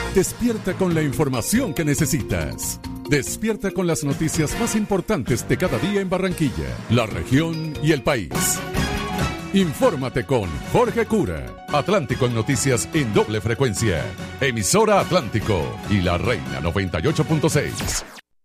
Despierta con la información que necesitas. Despierta con las noticias más importantes de cada día en Barranquilla, la región y el país. Infórmate con Jorge Cura. Atlántico en noticias en doble frecuencia. Emisora Atlántico y La Reina 98.6.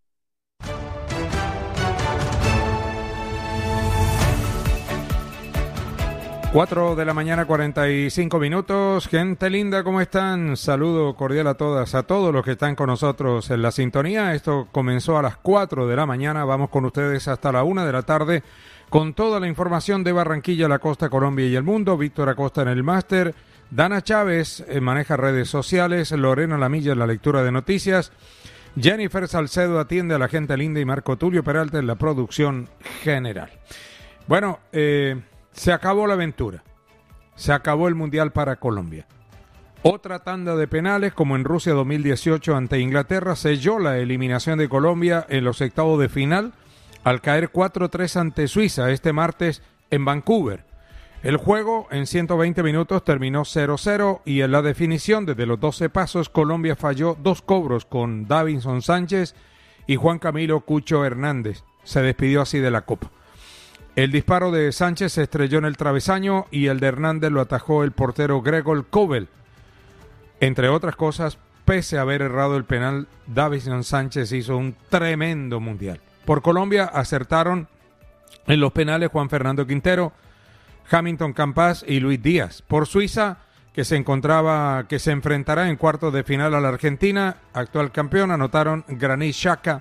4 de la mañana, 45 minutos. Gente linda, ¿cómo están? Saludo cordial a todas, a todos los que están con nosotros en la sintonía. Esto comenzó a las 4 de la mañana. Vamos con ustedes hasta la 1 de la tarde con toda la información de Barranquilla, la costa, Colombia y el mundo. Víctor Acosta en el máster. Dana Chávez maneja redes sociales. Lorena Lamilla en la lectura de noticias. Jennifer Salcedo atiende a la gente linda y Marco Tulio Peralta en la producción general. Bueno, se acabó la aventura, se acabó el Mundial para Colombia. Otra tanda de penales, como en Rusia 2018 ante Inglaterra, selló la eliminación de Colombia en los octavos de final al caer 4-3 ante Suiza este martes en Vancouver. El juego en 120 minutos terminó 0-0 y en la definición desde los 12 pasos Colombia falló 2 cobros con Davinson Sánchez y Juan Camilo Cucho Hernández. Se despidió así de la Copa. El disparo de Sánchez se estrelló en el travesaño y el de Hernández lo atajó el portero Gregor Kobel. Entre otras cosas, pese a haber errado el penal, Davinson Sánchez hizo un tremendo mundial. Por Colombia acertaron en los penales Juan Fernando Quintero, Hamilton Campas y Luis Díaz. Por Suiza, que se enfrentará en cuartos de final a la Argentina, actual campeón, anotaron Granit Xhaka,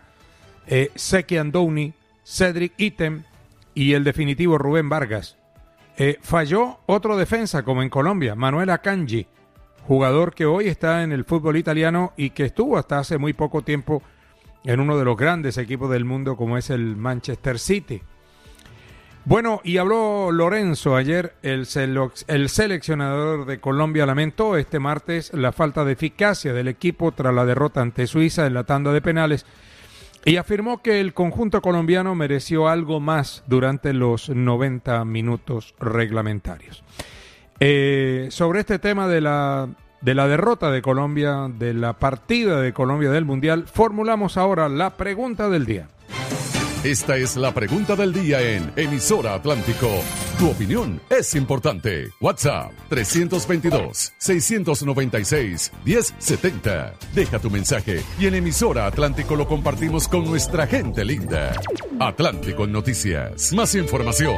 Seki Andouni, Cedric Item y el definitivo Rubén Vargas. Falló otro defensa como en Colombia, Manuel Akanji, jugador que hoy está en el fútbol italiano y que estuvo hasta hace muy poco tiempo en uno de los grandes equipos del mundo como es el Manchester City. Bueno, y habló Lorenzo ayer, el seleccionador de Colombia lamentó este martes la falta de eficacia del equipo tras la derrota ante Suiza en la tanda de penales y afirmó que el conjunto colombiano mereció algo más durante los 90 minutos reglamentarios. Sobre este tema de la derrota de Colombia, de la partida de Colombia del Mundial, formulamos ahora la pregunta del día. Esta es la pregunta del día en Emisora Atlántico. Tu opinión es importante. WhatsApp 322-696-1070. Deja tu mensaje y en Emisora Atlántico lo compartimos con nuestra gente linda. Atlántico en Noticias. Más información.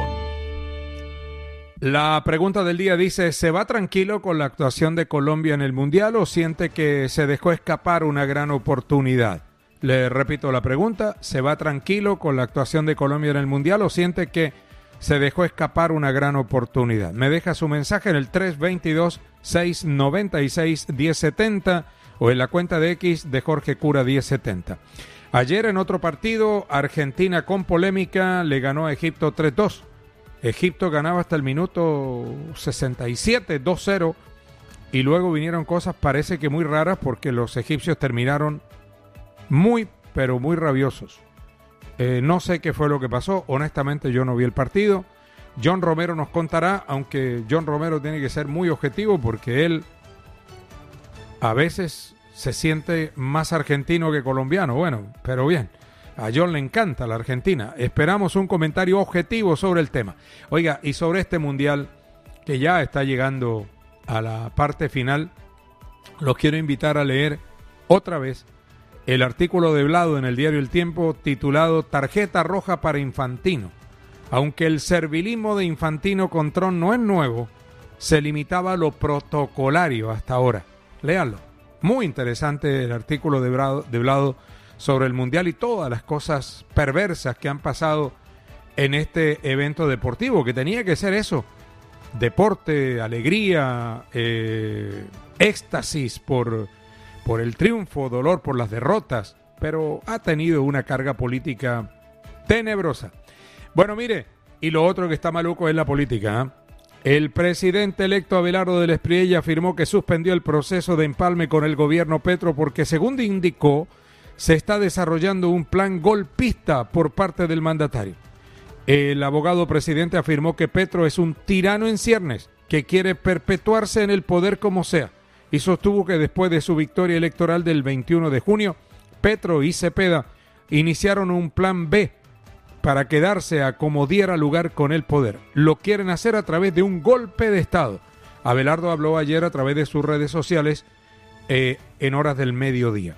La pregunta del día dice, ¿se va tranquilo con la actuación de Colombia en el Mundial o siente que se dejó escapar una gran oportunidad? Le repito la pregunta, ¿se va tranquilo con la actuación de Colombia en el Mundial o siente que se dejó escapar una gran oportunidad? Me deja su mensaje en el 322-696-1070 o en la cuenta de X de Jorge Cura 1070. Ayer en otro partido, Argentina con polémica le ganó a Egipto 3-2. Egipto ganaba hasta el minuto 67, 2-0, y luego vinieron cosas parece que muy raras porque los egipcios terminaron muy, pero muy rabiosos. No sé qué fue lo que pasó, honestamente yo no vi el partido. John Romero nos contará, aunque John Romero tiene que ser muy objetivo porque él a veces se siente más argentino que colombiano. Bueno, pero bien, a John le encanta la Argentina. Esperamos un comentario objetivo sobre el tema. Oiga, y sobre este mundial que ya está llegando a la parte final, los quiero invitar a leer otra vez el artículo de Vlado en el diario El Tiempo titulado Tarjeta Roja para Infantino. Aunque el servilismo de Infantino con Tron no es nuevo, se limitaba a lo protocolario hasta ahora. Léanlo. Muy interesante el artículo de Vlado sobre el Mundial y todas las cosas perversas que han pasado en este evento deportivo, que tenía que ser eso. Deporte, alegría, éxtasis por el triunfo, dolor por las derrotas, pero ha tenido una carga política tenebrosa. Bueno, mire, y lo otro que está maluco es la política, ¿eh? El presidente electo Abelardo del Espriella afirmó que suspendió el proceso de empalme con el gobierno Petro porque, según indicó, se está desarrollando un plan golpista por parte del mandatario. El abogado presidente afirmó que Petro es un tirano en ciernes que quiere perpetuarse en el poder como sea y sostuvo que después de su victoria electoral del 21 de junio, Petro y Cepeda iniciaron un plan B para quedarse a como diera lugar con el poder. Lo quieren hacer a través de un golpe de Estado. Abelardo habló ayer a través de sus redes sociales en horas del mediodía.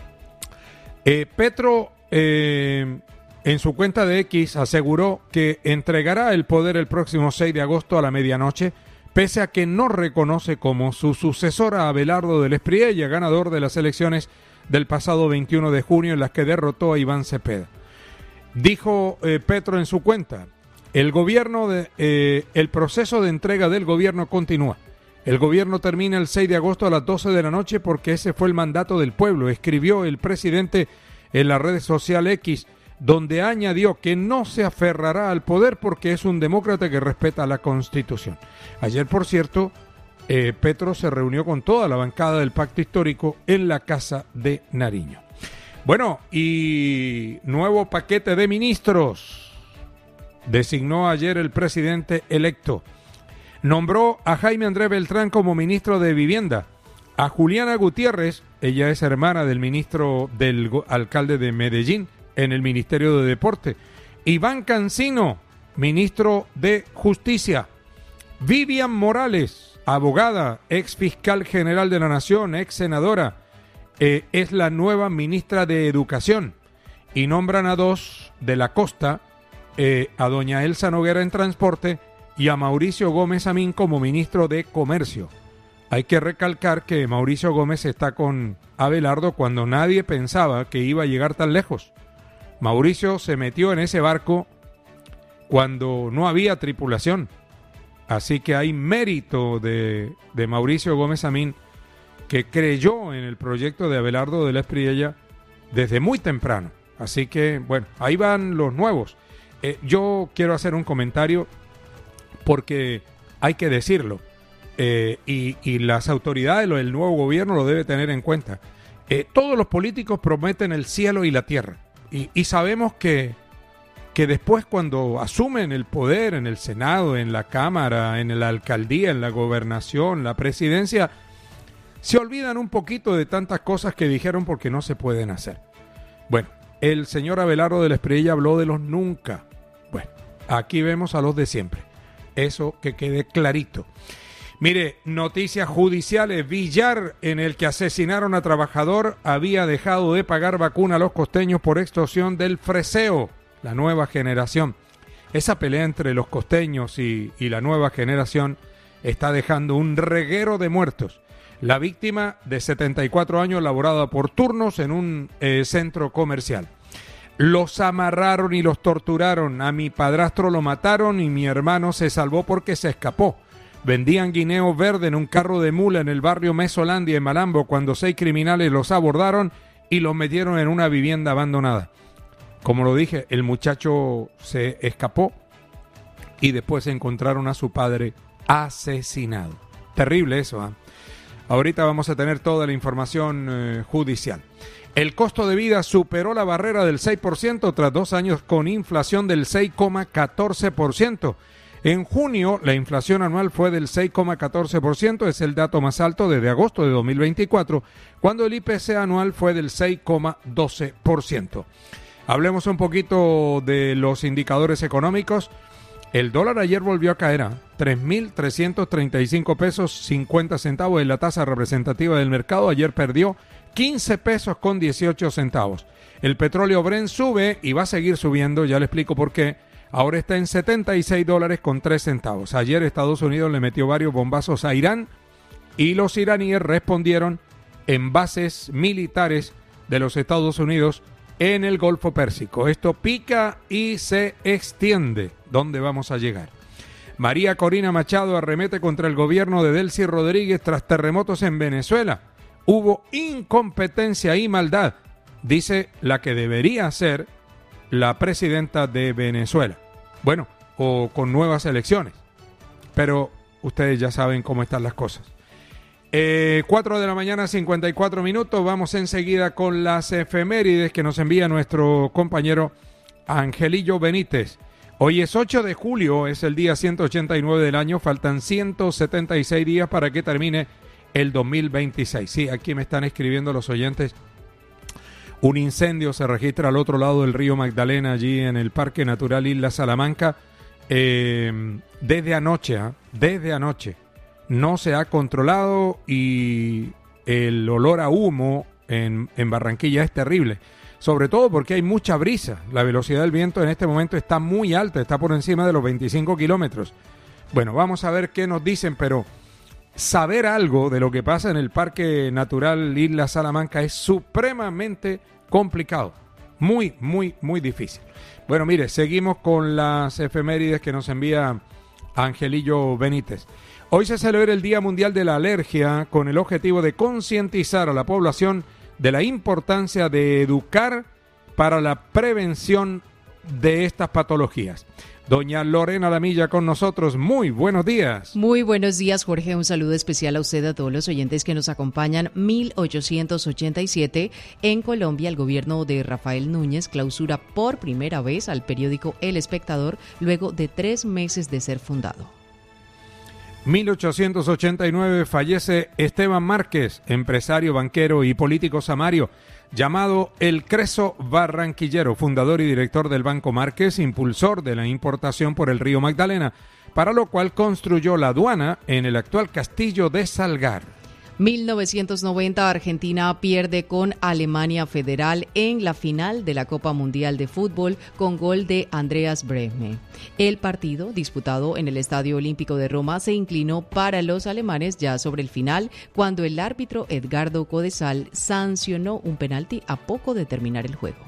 Petro, en su cuenta de X, aseguró que entregará el poder el próximo 6 de agosto a la medianoche, pese a que no reconoce como su sucesora a Abelardo del Espriella, ganador de las elecciones del pasado 21 de junio en las que derrotó a Iván Cepeda. Dijo Petro en su cuenta, el proceso de entrega del gobierno continúa. El gobierno termina el 6 de agosto a las 12 de la noche porque ese fue el mandato del pueblo, escribió el presidente en la red social X, donde añadió que no se aferrará al poder porque es un demócrata que respeta la Constitución. Ayer, por cierto, Petro se reunió con toda la bancada del Pacto Histórico en la Casa de Nariño. Bueno, y nuevo paquete de ministros. Designó ayer el presidente electo. Nombró a Jaime Andrés Beltrán como ministro de Vivienda. A Juliana Gutiérrez, ella es hermana del ministro del alcalde de Medellín, en el Ministerio de Deporte. Iván Cancino, ministro de Justicia. Vivian Morales, abogada, ex fiscal general de la Nación, ex senadora, es la nueva ministra de Educación. Y nombran a dos de la costa, a doña Elsa Noguera en Transporte y a Mauricio Gómez Amín como ministro de Comercio. Hay que recalcar que Mauricio Gómez está con Abelardo cuando nadie pensaba que iba a llegar tan lejos. Mauricio se metió en ese barco cuando no había tripulación. Así que hay mérito de Mauricio Gómez Amín, que creyó en el proyecto de Abelardo de la Espriella desde muy temprano. Así que, bueno, ahí van los nuevos. Yo quiero hacer un comentario porque hay que decirlo. Y las autoridades del nuevo gobierno lo deben tener en cuenta. Todos los políticos prometen el cielo y la tierra. Y sabemos que después, cuando asumen el poder en el Senado, en la Cámara, en la alcaldía, en la gobernación, la presidencia, se olvidan un poquito de tantas cosas que dijeron porque no se pueden hacer. Bueno, el señor Abelardo de la Espriella habló de los nunca. Bueno, aquí vemos a los de siempre. Eso que quede clarito. Mire, noticias judiciales. Villar, en el que asesinaron a trabajador, había dejado de pagar vacuna a los costeños por extorsión del freseo, la nueva generación. Esa pelea entre los costeños y la nueva generación está dejando un reguero de muertos. La víctima, de 74 años, laboraba por turnos en un centro comercial. Los amarraron y los torturaron. A mi padrastro lo mataron y mi hermano se salvó porque se escapó. Vendían guineo verde en un carro de mula en el barrio Mesolandia, en Malambo, cuando 6 criminales los abordaron y los metieron en una vivienda abandonada. Como lo dije, el muchacho se escapó y después encontraron a su padre asesinado. Terrible eso, ¿eh? Ahorita vamos a tener toda la información judicial. El costo de vida superó la barrera del 6% tras 2 años con inflación del 6,14%. En junio, la inflación anual fue del 6,14%, es el dato más alto desde agosto de 2024, cuando el IPC anual fue del 6,12%. Hablemos un poquito de los indicadores económicos. El dólar ayer volvió a caer a 3.335 pesos 50 centavos en la tasa representativa del mercado. Ayer perdió 15 pesos con 18 centavos. El petróleo Brent sube y va a seguir subiendo, ya le explico por qué. Ahora está en $76 con 3 centavos. Ayer Estados Unidos le metió varios bombazos a Irán y los iraníes respondieron en bases militares de los Estados Unidos en el Golfo Pérsico. Esto pica y se extiende. ¿Dónde vamos a llegar? María Corina Machado arremete contra el gobierno de Delcy Rodríguez tras terremotos en Venezuela. Hubo incompetencia y maldad, dice la que debería ser la presidenta de Venezuela. Bueno, o con nuevas elecciones. Pero ustedes ya saben cómo están las cosas. 4 de la mañana, 54 minutos. Vamos enseguida con las efemérides que nos envía nuestro compañero Angelillo Benítez. Hoy es 8 de julio, es el día 189 del año. Faltan 176 días para que termine el 2026. Sí, aquí me están escribiendo los oyentes. Un incendio se registra al otro lado del río Magdalena, allí en el Parque Natural Isla Salamanca. Desde anoche no se ha controlado y el olor a humo en Barranquilla es terrible, sobre todo porque hay mucha brisa. La velocidad del viento en este momento está muy alta, está por encima de los 25 kilómetros. Bueno, vamos a ver qué nos dicen, pero saber algo de lo que pasa en el Parque Natural Isla Salamanca es supremamente complicado, muy difícil. Bueno, mire, seguimos con las efemérides que nos envía Angelillo Benítez. Hoy se celebra el Día Mundial de la Alergia con el objetivo de concientizar a la población de la importancia de educar para la prevención de estas patologías. Doña Lorena Lamilla con nosotros, muy buenos días. Muy buenos días, Jorge, un saludo especial a usted, a todos los oyentes que nos acompañan. 1887, en Colombia, el gobierno de Rafael Núñez clausura por primera vez al periódico El Espectador, luego de 3 meses de ser fundado. 1889 fallece Esteban Márquez, empresario, banquero y político samario, llamado El Creso Barranquillero, fundador y director del Banco Márquez, impulsor de la importación por el río Magdalena, para lo cual construyó la aduana en el actual Castillo de Salgar. 1990, Argentina pierde con Alemania Federal en la final de la Copa Mundial de Fútbol con gol de Andreas Brehme. El partido, disputado en el Estadio Olímpico de Roma, se inclinó para los alemanes ya sobre el final, cuando el árbitro Edgardo Codesal sancionó un penalti a poco de terminar el juego.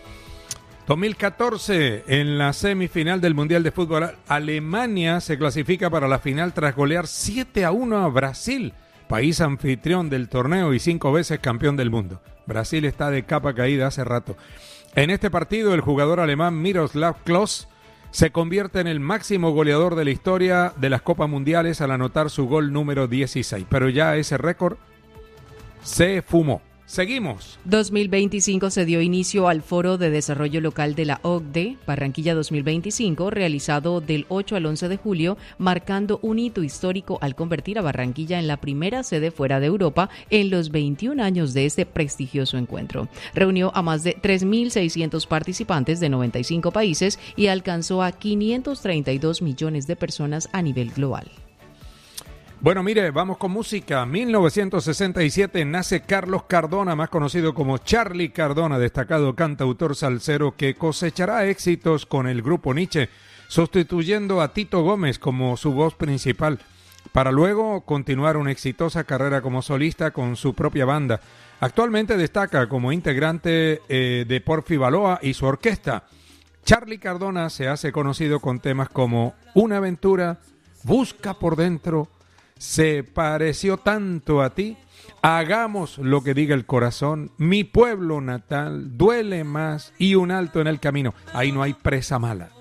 2014, en la semifinal del Mundial de Fútbol, Alemania se clasifica para la final tras golear 7-1 a Brasil, país anfitrión del torneo y 5 veces campeón del mundo. Brasil está de capa caída hace rato. En este partido, el jugador alemán Miroslav Klose se convierte en el máximo goleador de la historia de las Copas Mundiales al anotar su gol número 16. Pero ya ese récord se fumó. Seguimos. 2025 se dio inicio al Foro de Desarrollo Local de la OCDE, Barranquilla 2025, realizado del 8 al 11 de julio, marcando un hito histórico al convertir a Barranquilla en la primera sede fuera de Europa en los 21 años de este prestigioso encuentro. Reunió a más de 3.600 participantes de 95 países y alcanzó a 532 millones de personas a nivel global. Bueno, mire, vamos con música. 1967 nace Carlos Cardona, más conocido como Charly Cardona, destacado cantautor salsero que cosechará éxitos con el grupo Nietzsche, sustituyendo a Tito Gómez como su voz principal, para luego continuar una exitosa carrera como solista con su propia banda. Actualmente destaca como integrante de Porfi Baloa y su orquesta. Charly Cardona se hace conocido con temas como Una aventura, Busca por dentro, Se pareció tanto a ti, Hagamos lo que diga el corazón, Mi pueblo natal, Duele más y Un alto en el camino. Ahí no hay presa mala.